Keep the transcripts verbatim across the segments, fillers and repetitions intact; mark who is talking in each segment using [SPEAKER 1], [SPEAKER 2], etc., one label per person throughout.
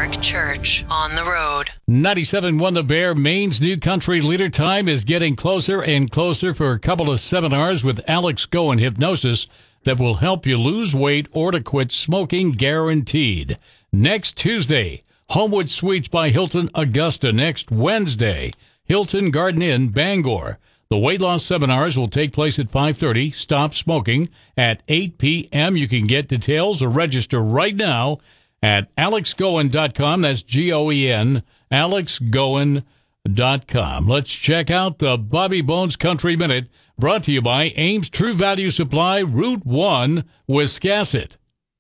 [SPEAKER 1] Park Church on the road.
[SPEAKER 2] ninety-seven point one The Bear, Maine's new country leader. Time is getting closer and closer for a couple of seminars with Alex Goen Hypnosis that will help you lose weight or to quit smoking, guaranteed. Next Tuesday, Homewood Suites by Hilton, Augusta. Next Wednesday, Hilton Garden Inn, Bangor. The weight loss seminars will take place at five thirty. Stop smoking at eight p.m. You can get details or register right now at alex goen dot com. That's G O E N, alex goen dot com. Let's check out the Bobby Bones Country Minute, brought to you by Ames True Value Supply, Route one, Wiscasset.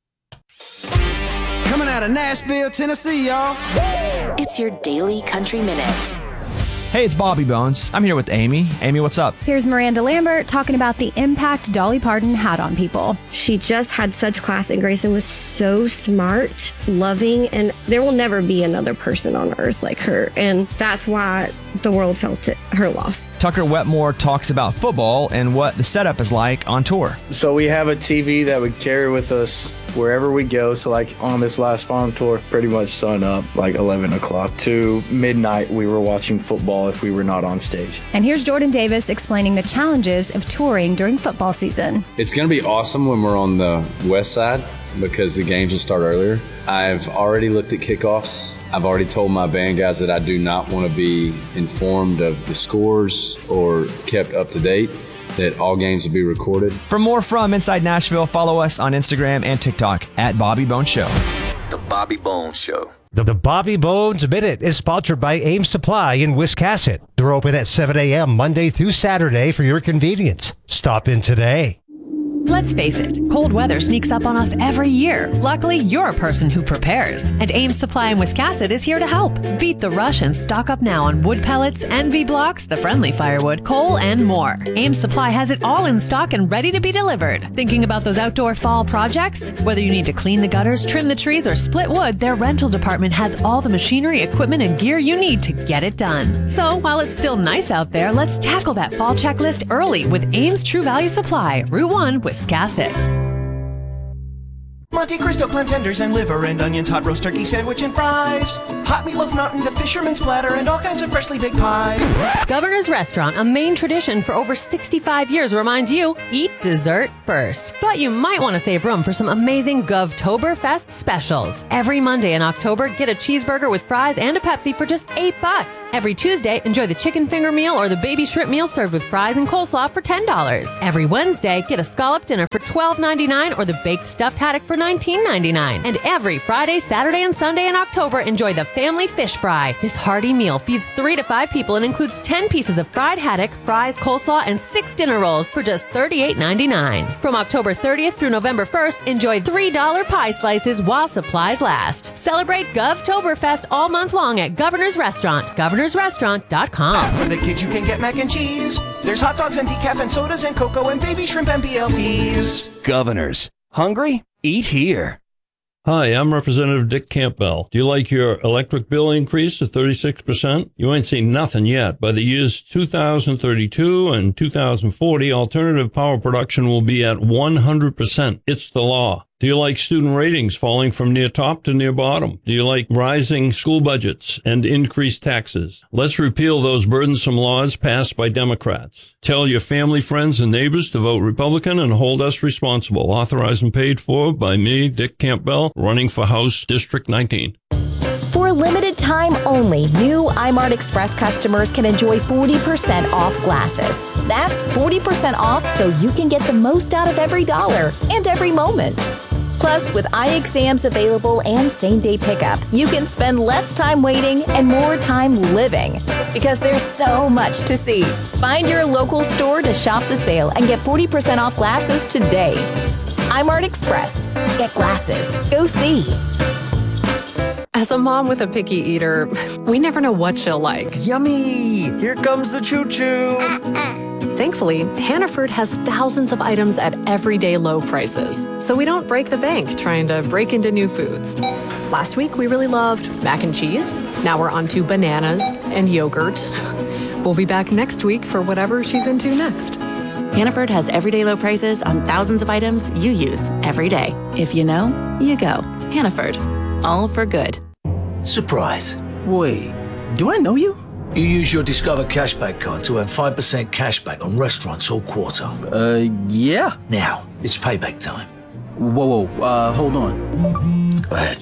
[SPEAKER 3] Coming out of Nashville, Tennessee, y'all.
[SPEAKER 4] It's your daily Country Minute.
[SPEAKER 5] Hey, it's Bobby Bones. I'm here with Amy. Amy, what's up?
[SPEAKER 6] Here's Miranda Lambert talking about the impact Dolly Parton had on people.
[SPEAKER 7] She just had such class and grace and was so smart, loving, and there will never be another person on earth like her. And that's why the world felt it, her loss.
[SPEAKER 5] Tucker Wetmore talks about football and what the setup is like on tour.
[SPEAKER 8] So we have a T V that we carry with us wherever we go. So like on this last farm tour, pretty much sun up like eleven o'clock to midnight, we were watching football if we were not on stage.
[SPEAKER 6] And here's Jordan Davis explaining the challenges of touring during football season.
[SPEAKER 9] It's going to be awesome when we're on the west side because the games will start earlier. I've already looked at kickoffs. I've already told my band guys that I do not want to be informed of the scores or kept up to date, that all games will be recorded.
[SPEAKER 5] For more from Inside Nashville, follow us on Instagram and TikTok at Bobby Bones Show.
[SPEAKER 10] The Bobby Bones Show.
[SPEAKER 11] The, the Bobby Bones Minute is sponsored by Ames Supply in Wiscasset. They're open at seven a.m. Monday through Saturday for your convenience. Stop in today.
[SPEAKER 12] Let's face it, cold weather sneaks up on us every year. Luckily, you're a person who prepares. And Ames Supply in Wiscasset is here to help. Beat the rush and stock up now on wood pellets, N V blocks, the friendly firewood, coal, and more. Ames Supply has it all in stock and ready to be delivered. Thinking about those outdoor fall projects? Whether you need to clean the gutters, trim the trees, or split wood, their rental department has all the machinery, equipment, and gear you need to get it done. So while it's still nice out there, let's tackle that fall checklist early with Ames True Value Supply, Route one, Wiscasset.
[SPEAKER 13] Monte Cristo clam tenders and liver and onions, hot roast turkey sandwich and fries, hot meatloaf mountain, the fisherman's platter, and all kinds of freshly baked pies.
[SPEAKER 12] Governor's Restaurant, a Maine tradition for over sixty-five years, reminds you, eat dessert first. But you might want to save room for some amazing Govtoberfest specials. Every Monday in October, get a cheeseburger with fries and a Pepsi for just eight bucks. Every Tuesday, enjoy the chicken finger meal or the baby shrimp meal served with fries and coleslaw for ten dollars. Every Wednesday, get a scallop dinner for twelve ninety-nine or the baked stuffed haddock for nineteen ninety-nine. And every Friday, Saturday, and Sunday in October, enjoy the family fish fry. This hearty meal feeds three to five people and includes ten pieces of fried haddock, fries, coleslaw, and six dinner rolls for just thirty-eight ninety-nine. From October thirtieth through November first, enjoy three dollar pie slices while supplies last. Celebrate Govtoberfest all month long at Governor's Restaurant, governors restaurant dot com.
[SPEAKER 13] For the kids, you can get mac and cheese. There's hot dogs and decaf and sodas and cocoa and baby shrimp and B L Ts.
[SPEAKER 10] Governors. Hungry? Eat here.
[SPEAKER 14] Hi, I'm Representative Dick Campbell. Do you like your electric bill increase to thirty-six percent? You ain't seen nothing yet. By the years two thousand thirty-two and two thousand forty, alternative power production will be at one hundred percent. It's the law. Do you like student ratings falling from near top to near bottom? Do you like rising school budgets and increased taxes? Let's repeal those burdensome laws passed by Democrats. Tell your family, friends, and neighbors to vote Republican and hold us responsible. Authorized and paid for by me, Dick Campbell, running for House District nineteen.
[SPEAKER 4] For a limited time only, new iMart Express customers can enjoy forty percent off glasses. That's forty percent off so you can get the most out of every dollar and every moment. Plus, with eye exams available and same-day pickup, you can spend less time waiting and more time living. Because there's so much to see. Find your local store to shop the sale and get forty percent off glasses today. iMart Express. Get glasses. Go see.
[SPEAKER 15] As a mom with a picky eater, we never know what she'll like.
[SPEAKER 13] Yummy! Here comes the choo-choo!
[SPEAKER 15] Thankfully, Hannaford has thousands of items at everyday low prices, so we don't break the bank trying to break into new foods. Last week, we really loved mac and cheese. Now we're on to bananas and yogurt. We'll be back next week for whatever she's into next.
[SPEAKER 16] Hannaford has everyday low prices on thousands of items you use every day. If you know, you go. Hannaford. All for good.
[SPEAKER 17] Surprise.
[SPEAKER 3] Wait, do I know you?
[SPEAKER 17] You use your Discover Cashback card to earn five percent cashback on restaurants all quarter.
[SPEAKER 3] Uh, yeah.
[SPEAKER 17] Now, it's payback time.
[SPEAKER 3] Whoa, whoa, uh, hold on.
[SPEAKER 17] Go ahead.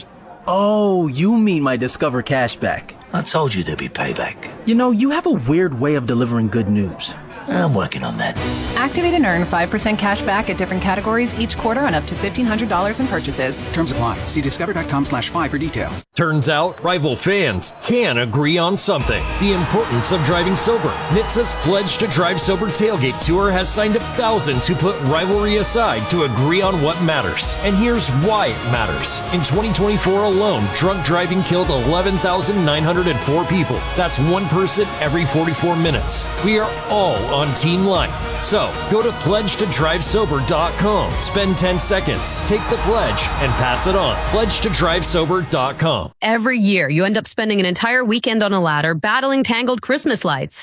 [SPEAKER 3] Oh, you mean my Discover Cashback.
[SPEAKER 17] I told you there'd be payback.
[SPEAKER 3] You know, you have a weird way of delivering good news.
[SPEAKER 17] I'm working on that.
[SPEAKER 18] Activate and earn five percent cash back at different categories each quarter on up to fifteen hundred dollars in purchases.
[SPEAKER 19] Terms apply. See discover.com slash five for details.
[SPEAKER 20] Turns out, rival fans can agree on something. The importance of driving sober. N H T S A's Pledge to Drive Sober Tailgate Tour has signed up thousands who put rivalry aside to agree on what matters. And here's why it matters. In twenty twenty-four alone, drunk driving killed eleven thousand nine hundred four people. That's one person every forty-four minutes. We are all on Team Life. So, go to pledge to drive sober dot com. Spend ten seconds, take the pledge, and pass it on. pledge to drive sober dot com.
[SPEAKER 15] Every year, you end up spending an entire weekend on a ladder battling tangled Christmas lights.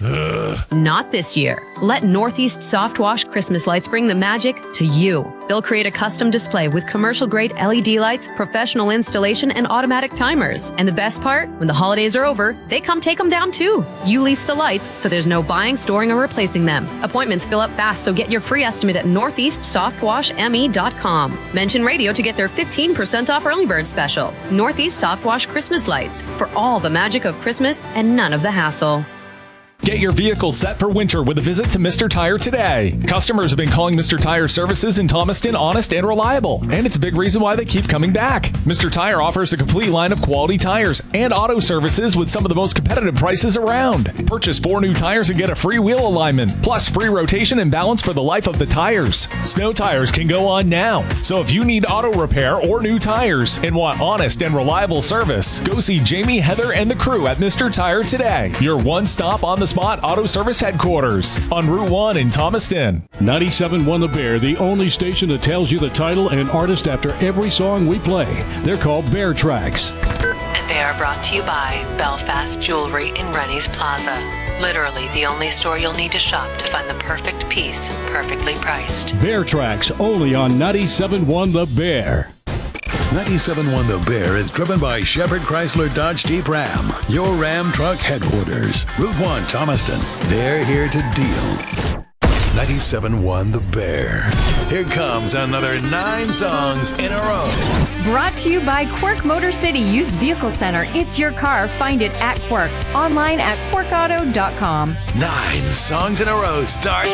[SPEAKER 15] Not this year. Let Northeast Soft Wash Christmas lights bring the magic to you. They'll create a custom display with commercial-grade L E D lights, professional installation, and automatic timers. And the best part? When the holidays are over, they come take them down too. You lease the lights, so there's no buying, storing, or replacing them. Appointments fill up fast, so get your free estimate at northeast soft wash m e dot com. Mention radio to get their fifteen percent off early bird special. Northeast Soft Wash Christmas lights, for all the magic of Christmas and none of the hassle.
[SPEAKER 21] Get your vehicle set for winter with a visit to Mister Tire today. Customers have been calling Mister Tire services in Thomaston honest and reliable, and it's a big reason why they keep coming back. Mister Tire offers a complete line of quality tires and auto services with some of the most competitive prices around. Purchase four new tires and get a free wheel alignment, plus free rotation and balance for the life of the tires. Snow tires can go on now, so if you need auto repair or new tires and want honest and reliable service, go see Jamie, Heather, and the crew at Mister Tire today. Your one stop on the Spot Auto Service Headquarters on Route one in Thomaston.
[SPEAKER 2] ninety-seven point one The Bear, the only station that tells you the title and artist after every song we play. They're called Bear Tracks.
[SPEAKER 1] And they are brought to you by Belfast Jewelry in Rennie's Plaza. Literally the only store you'll need to shop to find the perfect piece, perfectly priced.
[SPEAKER 2] Bear Tracks, only on ninety-seven point one The Bear.
[SPEAKER 22] ninety-seven point one The Bear is driven by Shepherd Chrysler Dodge Jeep Ram, your Ram truck headquarters. Route one, Thomaston. They're here to deal. ninety-seven point one The Bear. Here comes another nine songs in a row.
[SPEAKER 6] Brought to you by Quirk Motor City Used Vehicle Center. It's your car. Find it at Quirk. Online at quirk auto dot com.
[SPEAKER 22] Nine songs in a row starts